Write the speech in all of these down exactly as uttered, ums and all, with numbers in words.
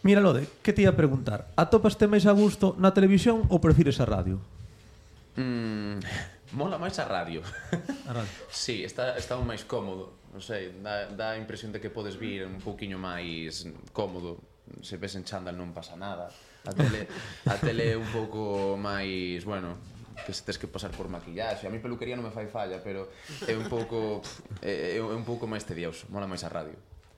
Mira, Lode, que te ia a preguntar? Atopaste máis a gusto na televisión ou prefires a radio? Mm, mola máis a radio. A radio. Sí, está, está un máis cómodo. Non sei, dá, dá a impresión de que podes vir un pouquiño máis cómodo. Se ves en chándal non pasa nada. A tele, a tele é un pouco máis, bueno, que se tes que pasar por maquillaxe. A mi peluquería non me fai falla, pero é un pouco é, é un pouco máis tedioso. Mola máis a radio.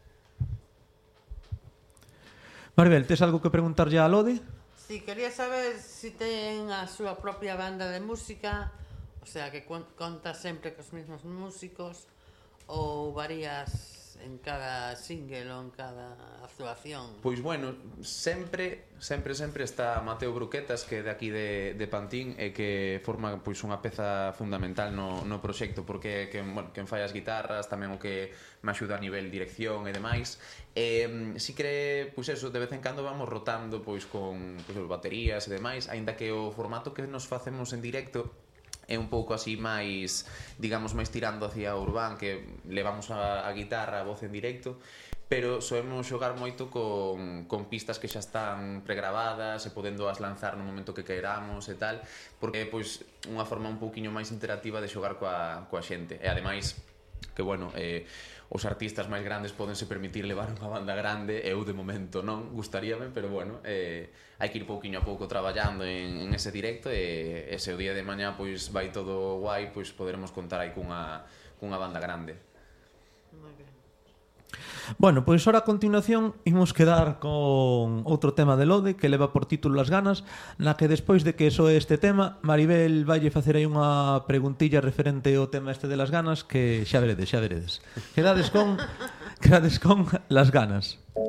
Maribel, tes algo que preguntarlle a Lode? Sí, quería saber si ten a súa propia banda de música, o sea, que conta sempre cos mesmos músicos, ou varías en cada single ou en cada actuación? Pois bueno, sempre, sempre, sempre está Mateo Bruquetas, que é de aquí de, de Pantín, e que forma pois unha peza fundamental no, no proxecto, porque que, bueno, quen fai as guitarras, tamén o que me axuda a nivel dirección e demais. E si que, pois eso, de vez en cando vamos rotando pois con pois, baterías e demais, aínda que o formato que nos facemos en directo é un pouco así máis, digamos, máis tirando hacia o urbán, que levamos a, a guitarra, a voz en directo, pero soemos xogar moito con, con pistas que xa están pregravadas e podendo as lanzar no momento que queramos e tal, porque é pois unha forma un pouquiño máis interactiva de xogar coa, coa xente. E ademais, que bueno, eh, os artistas máis grandes podense permitir levar unha banda grande, eu de momento non, gustaríame, pero bueno, eh, hai que ir pouquiño a pouco traballando en, en ese directo e, e se o día de mañá pois vai todo guai, pois poderemos contar aí cunha, cunha banda grande. Moi ben. Bueno, pois ora a continuación imos quedar con outro tema de Lode que leva por título Las ganas, na que despois de que soe este tema, Maribel vaille facer aí unha preguntilla referente ao tema este de Las ganas que xa veredes, xa veredes. Quedades con, quedades con Las ganas.